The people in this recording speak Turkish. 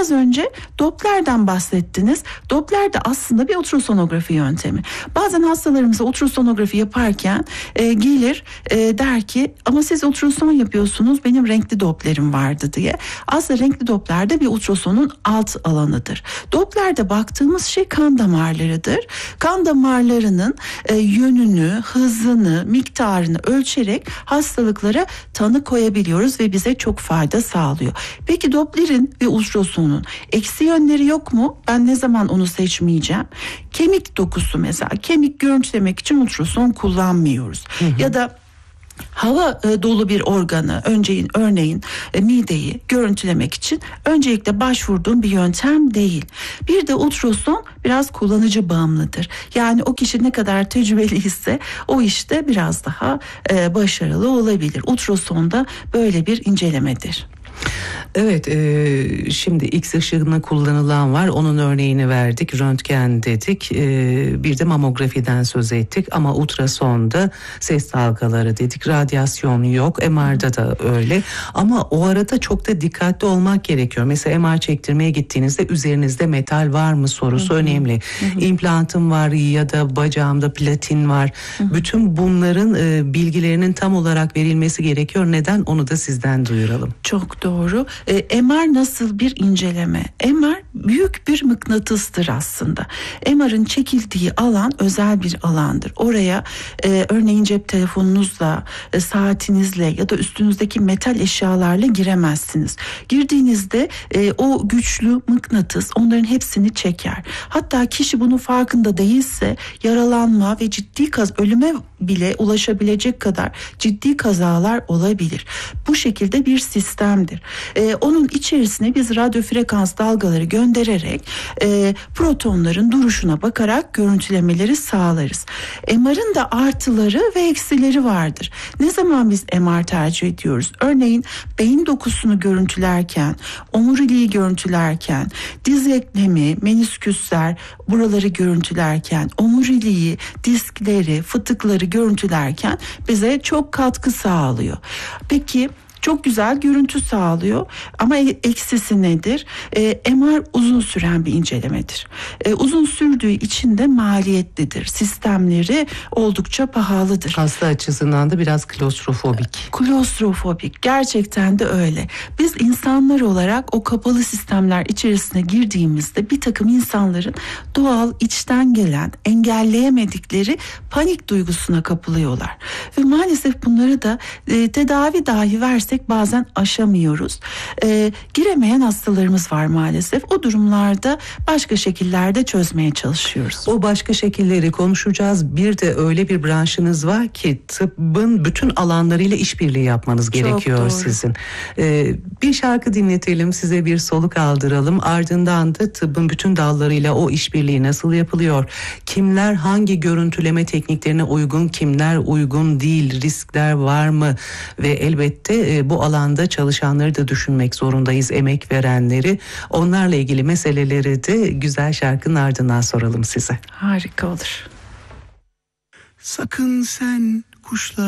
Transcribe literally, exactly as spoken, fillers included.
Biraz önce Doppler'den bahsettiniz. Doppler de aslında bir ultrasonografi yöntemi. Bazen hastalarımıza ultrasonografi yaparken e, gelir e, der ki ama siz ultrason yapıyorsunuz, benim renkli Doppler'im vardı diye. Aslında renkli Doppler de bir ultrasonun alt alanıdır. Doppler'de baktığımız şey kan damarlarıdır. Kan damarlarının e, yönünü, hızını, miktarını ölçerek hastalıklara tanı koyabiliyoruz ve bize çok fayda sağlıyor. Peki Doppler'in ve ultrasonun eksi yönleri yok mu? Ben ne zaman onu seçmeyeceğim? Kemik dokusu mesela. Kemik görüntülemek için ultrason kullanmıyoruz. Hı hı. Ya da hava e, dolu bir organı, önceyin örneğin e, mideyi görüntülemek için öncelikle başvurduğum bir yöntem değil. Bir de ultrason biraz kullanıcı bağımlıdır. Yani o kişi ne kadar tecrübeliyse o işte biraz daha e, başarılı olabilir. Ultrason da böyle bir incelemedir. Evet, e, şimdi X ışığına kullanılan var, onun örneğini verdik, röntgen dedik, e, bir de mamografiden söz ettik ama ultrasonda ses dalgaları dedik, radyasyon yok, M R'da da öyle ama o arada çok da dikkatli olmak gerekiyor. Mesela M R çektirmeye gittiğinizde üzerinizde metal var mı sorusu hı hı. önemli. Hı hı. İmplantım var ya da bacağımda platin var, hı hı. bütün bunların e, bilgilerinin tam olarak verilmesi gerekiyor. Neden? Onu da sizden duyuralım. Çok doğru. E, M R nasıl bir inceleme? M R büyük bir mıknatıstır aslında. M R'ın çekildiği alan özel bir alandır. Oraya e, örneğin cep telefonunuzla, e, saatinizle ya da üstünüzdeki metal eşyalarla giremezsiniz. Girdiğinizde e, o güçlü mıknatıs onların hepsini çeker. Hatta kişi bunun farkında değilse yaralanma ve ciddi kaz ölüme bile ulaşabilecek kadar ciddi kazalar olabilir. Bu şekilde bir sistemdir. Ee, onun içerisine biz radyo frekans dalgaları göndererek e, protonların duruşuna bakarak görüntülemeleri sağlarız. M R'ın da artıları ve eksileri vardır. Ne zaman biz M R tercih ediyoruz? Örneğin beyin dokusunu görüntülerken, omuriliği görüntülerken, diz eklemi, menisküsler buraları görüntülerken, omuriliği, diskleri, fıtıkları görüntülerken bize çok katkı sağlıyor. Peki çok güzel görüntü sağlıyor ama eksisi nedir? E, M R uzun süren bir incelemedir. E, uzun sürdüğü için de maliyetlidir. Sistemleri oldukça pahalıdır. Hasta açısından da biraz klostrofobik. Klostrofobik. Gerçekten de öyle. Biz insanlar olarak o kapalı sistemler içerisine girdiğimizde bir takım insanların doğal içten gelen engelleyemedikleri panik duygusuna kapılıyorlar. Ve maalesef bunları da e, tedavi dahi versek bazen aşamıyoruz. Ee, giremeyen hastalarımız var maalesef. O durumlarda başka şekillerde çözmeye çalışıyoruz. O başka şekilleri konuşacağız. Bir de öyle bir branşınız var ki tıbbın bütün alanlarıyla işbirliği yapmanız gerekiyor sizin. Ee, bir şarkı dinletelim, size bir soluk aldıralım. Ardından da tıbbın bütün dallarıyla o işbirliği nasıl yapılıyor? Kimler hangi görüntüleme tekniklerine uygun, kimler uygun değil, riskler var mı? Ve elbette bu alanda çalışanları da düşünmek zorundayız, emek verenleri. Onlarla ilgili meseleleri de güzel şarkının ardından soralım size. Harika olur. Sakın sen kuşlar